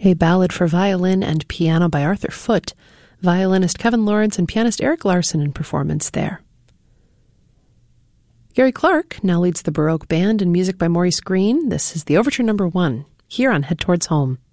A ballad for violin and piano by Arthur Foote, violinist Kevin Lawrence and pianist Eric Larson in performance there. Gary Clark now leads the Baroque Band and music by Maurice Greene. This is the Overture No. 1, here on Head Towards Home.